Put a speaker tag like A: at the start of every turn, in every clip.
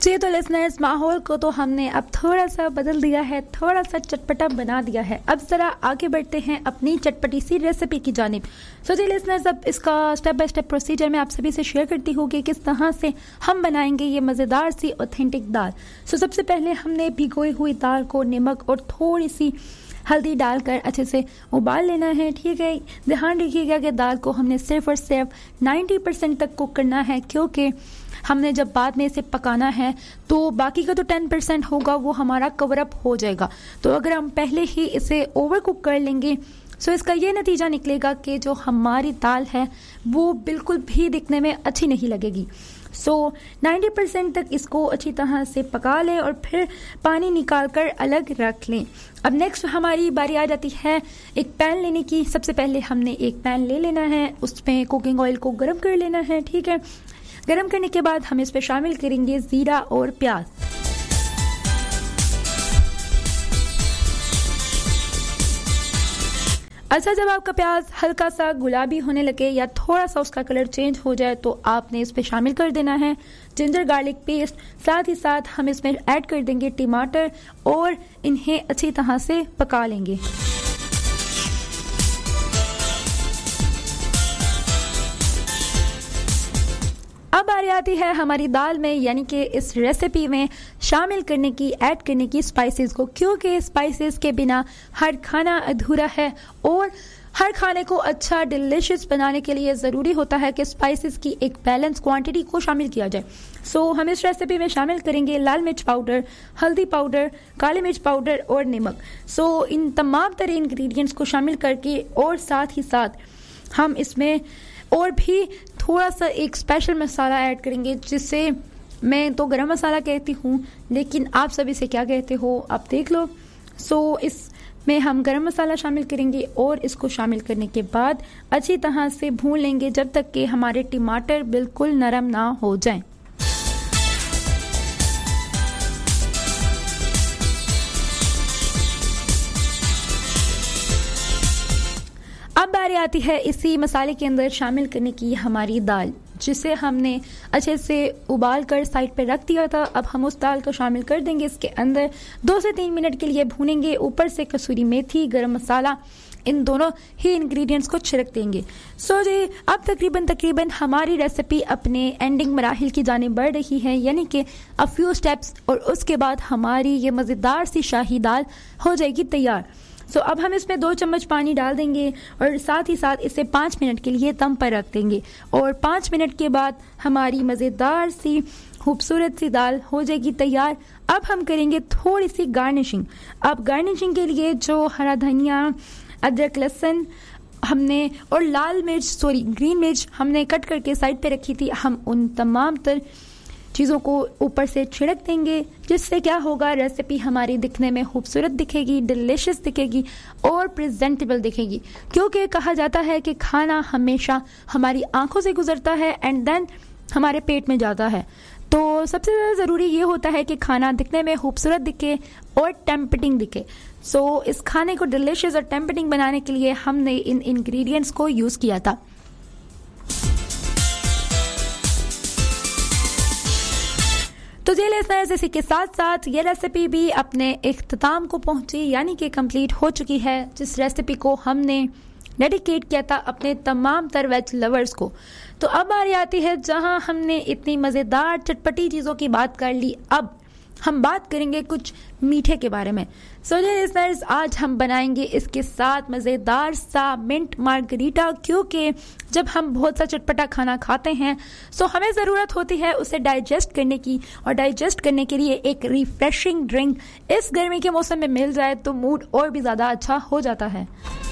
A: जी तो लिसनर्स, माहौल को तो हमने अब थोड़ा सा बदल दिया है, थोड़ा सा चटपटा बना दिया है। अब ज़रा आगे बढ़ते हैं अपनी चटपटी सी रेसिपी की जानिब। सो जी लिसनर्स, अब इसका स्टेप बाय स्टेप प्रोसीजर मैं आप सभी से शेयर करती हूँ कि किस तरह से हम बनाएंगे ये मज़ेदार सी ऑथेंटिक दाल। सो सबसे पहले हमने भिगोई हुई दाल को नमक और थोड़ी सी हल्दी डालकर अच्छे से उबाल लेना है। ठीक है, ध्यान रखिएगा कि दाल को हमने सिर्फ और सिर्फ 90% तक कुक करना है, क्योंकि हमने जब बाद में इसे पकाना है तो बाकी का तो 10% होगा, वो हमारा कवर अप हो जाएगा। तो अगर हम पहले ही इसे ओवर कुक कर लेंगे तो इसका ये नतीजा निकलेगा कि जो हमारी दाल है वो बिल्कुल भी दिखने में अच्छी नहीं लगेगी। सो 90% तक इसको अच्छी तरह से पका लें और फिर पानी निकाल कर अलग रख लें। अब नेक्स्ट हमारी बारी आ जाती है एक पैन लेने की। सबसे पहले हमने एक पैन ले लेना है, उसमें कुकिंग ऑयल को गर्म कर लेना है। ठीक है, गर्म करने के बाद हम इस पे शामिल करेंगे जीरा और प्याज। अच्छा, जब आपका प्याज हल्का सा गुलाबी होने लगे या थोड़ा सा उसका कलर चेंज हो जाए तो आपने इस पे शामिल कर देना है जिंजर गार्लिक पेस्ट। साथ ही साथ हम इसमें ऐड कर देंगे टमाटर और इन्हें अच्छी तरह से पका लेंगे। अब बारी आती है हमारी दाल में, यानी कि इस रेसिपी में शामिल करने की, ऐड करने की स्पाइसेस को, क्योंकि स्पाइसेस के बिना हर खाना अधूरा है और हर खाने को अच्छा डिलिशियस बनाने के लिए ज़रूरी होता है कि स्पाइसेस की एक बैलेंस क्वांटिटी को शामिल किया जाए। सो हम इस रेसिपी में शामिल करेंगे लाल मिर्च पाउडर, हल्दी पाउडर, काली मिर्च पाउडर और नमक। सो इन तमाम तरह इंग्रेडिएंट्स को शामिल करके और साथ ही साथ हम इसमें और भी थोड़ा सा एक स्पेशल मसाला ऐड करेंगे, जिसे मैं तो गरम मसाला कहती हूँ, लेकिन आप सभी से क्या कहते हो आप देख लो। सो इसमें हम गरम मसाला शामिल करेंगे और इसको शामिल करने के बाद अच्छी तरह से भून लेंगे जब तक कि हमारे टमाटर बिल्कुल नरम ना हो जाएं। अब बारी आती है इसी मसाले के अंदर शामिल करने की हमारी दाल, जिसे हमने अच्छे से उबाल कर साइड पे रख दिया था। अब हम उस दाल को शामिल कर देंगे इसके अंदर, 2 से 3 मिनट के लिए भूनेंगे। ऊपर से कसूरी मेथी, गरम मसाला, इन दोनों ही इंग्रेडिएंट्स को छिड़क देंगे। सो जी अब तकरीबन हमारी रेसिपी अपने एंडिंग मराहिल की जानिब बढ़ रही है, यानी कि अ फ्यू स्टेप्स, और उसके बाद हमारी ये मज़ेदार सी शाही दाल हो जाएगी तैयार। सो अब हम इसमें 2 चम्मच पानी डाल देंगे और साथ ही साथ इसे 5 मिनट के लिए दम पर रख देंगे और 5 मिनट के बाद हमारी मज़ेदार सी खूबसूरत सी दाल हो जाएगी तैयार। अब हम करेंगे थोड़ी सी गार्निशिंग। अब गार्निशिंग के लिए जो हरा धनिया, अदरक, लहसुन हमने और ग्रीन मिर्च हमने कट करके साइड पे रखी थी, हम उन तमाम तर चीज़ों को ऊपर से छिड़क देंगे, जिससे क्या होगा, रेसिपी हमारी दिखने में खूबसूरत दिखेगी, डिलिशियस दिखेगी और प्रेजेंटेबल दिखेगी। क्योंकि कहा जाता है कि खाना हमेशा हमारी आंखों से गुजरता है एंड देन हमारे पेट में जाता है। तो सबसे ज़्यादा ज़रूरी ये होता है कि खाना दिखने में खूबसूरत दिखे और टेम्पटिंग दिखे। सो इस खाने को डिलिशियस और टेम्पटिंग बनाने के लिए हमने इन इंग्रेडिएंट्स को यूज़ किया था। तो जी लिसनर्स, इसी के साथ साथ ये रेसिपी भी अपने इख्तिताम को पहुंची, यानी कि कंप्लीट हो चुकी है, जिस रेसिपी को हमने डेडिकेट किया था अपने तमाम तर वेज लवर्स को। तो अब बारी आती है जहां हमने इतनी मज़ेदार चटपटी चीज़ों की बात कर ली, अब हम बात करेंगे कुछ मीठे के बारे में। सो जी लिसनर्स, आज हम बनाएंगे इसके साथ मज़ेदार सा मिंट मार्गरीटा, क्योंकि जब हम बहुत सा चटपटा खाना खाते हैं सो हमें ज़रूरत होती है उसे डाइजेस्ट करने की, और डाइजेस्ट करने के लिए एक रिफ्रेशिंग ड्रिंक इस गर्मी के मौसम में मिल जाए तो मूड और भी ज़्यादा अच्छा हो जाता है।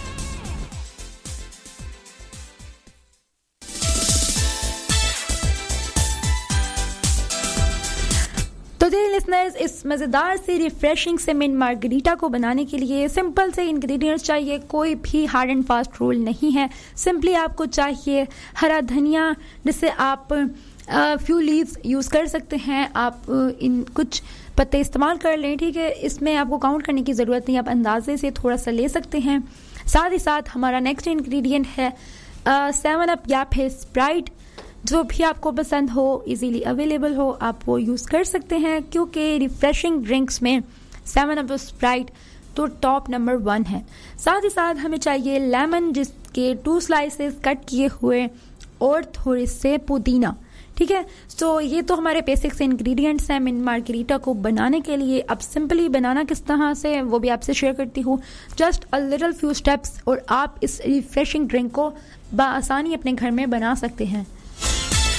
A: तो जी लिसनर्स, इस मज़ेदार सी रिफ्रेशिंग से मिंट मार्गरीटा को बनाने के लिए सिंपल से इंग्रेडिएंट्स चाहिए, कोई भी हार्ड एंड फास्ट रूल नहीं है। सिंपली आपको चाहिए हरा धनिया, जिससे आप फ्यू लीव्स यूज़ कर सकते हैं, आप इन कुछ पत्ते इस्तेमाल कर लें। ठीक है, इसमें आपको काउंट करने की ज़रूरत नहीं, आप अंदाजे से थोड़ा सा ले सकते हैं। साथ ही साथ हमारा नेक्स्ट इंग्रेडिएंट है 7 अप या फिर स्प्राइट, जो भी आपको पसंद हो, इजीली अवेलेबल हो, आप वो यूज़ कर सकते हैं, क्योंकि रिफ्रेशिंग ड्रिंक्स में 7 अप, स्प्राइट तो टॉप नंबर 1 है। साथ ही साथ हमें चाहिए लेमन, जिसके 2 स्लाइसेस कट किए हुए, और थोड़े से पुदीना। ठीक है, तो ये तो हमारे बेसिक से इंग्रेडिएंट्स हैं मिंट मार्गरीटा को बनाने के लिए। अब सिंपली बनाना किस तरह से, वो भी आपसे शेयर करती हूँ। Just a little few steps और आप इस रिफ्रेशिंग ड्रिंक को बआसानी अपने घर में बना सकते हैं।